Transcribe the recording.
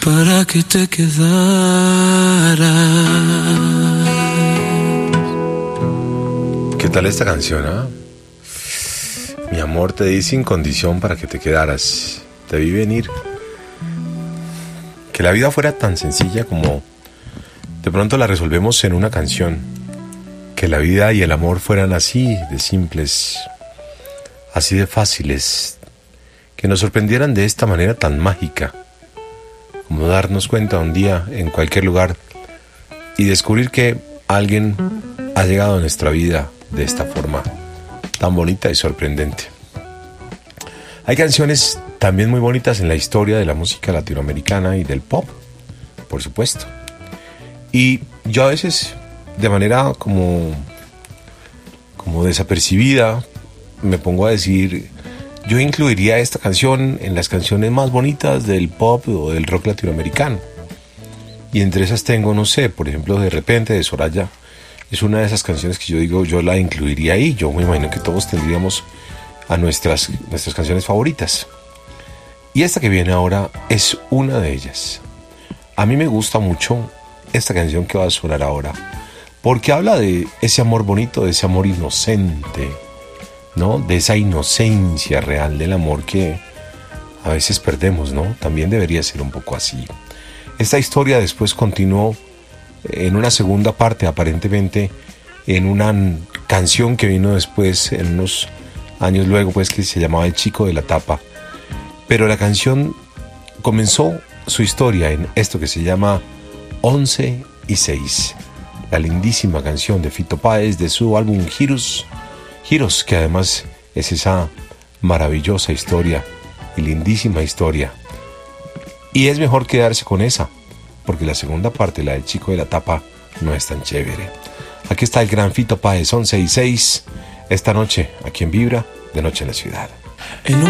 para que te quedaras. ¿Qué tal esta canción, ah? Mi amor, te di sin condición para que te quedaras. Te vi venir. Que la vida fuera tan sencilla como de pronto la resolvemos en una canción. Que la vida y el amor fueran así de simples, así de fáciles. Que nos sorprendieran de esta manera tan mágica. Como darnos cuenta un día en cualquier lugar y descubrir que alguien ha llegado a nuestra vida de esta forma tan bonita y sorprendente. Hay canciones también muy bonitas en la historia de la música latinoamericana y del pop, por supuesto. Y yo a veces, de manera como desapercibida, me pongo a decir, yo incluiría esta canción en las canciones más bonitas del pop o del rock latinoamericano. Y entre esas tengo, no sé, por ejemplo, De Repente, de Soraya. Es una de esas canciones que yo digo, yo la incluiría ahí. Yo me imagino que todos tendríamos a nuestras canciones favoritas. Y esta que viene ahora es una de ellas. A mí me gusta mucho esta canción que va a sonar ahora, porque habla de ese amor bonito, de ese amor inocente, ¿no? De esa inocencia real del amor que a veces perdemos, ¿no? También debería ser un poco así. Esta historia después continuó en una segunda parte, aparentemente en una canción que vino después, en unos años luego, pues, que se llamaba El Chico de la Tapa. Pero la canción comenzó su historia en esto que se llama 11 y 6, la lindísima canción de Fito Páez de su álbum Giros, que además es esa maravillosa historia y lindísima historia. Y es mejor quedarse con esa, porque la segunda parte, la del Chico de la Tapa, no es tan chévere. Aquí está el gran Fito Páez, 11 y 6, esta noche, aquí en Vibra, de Noche en la Ciudad. En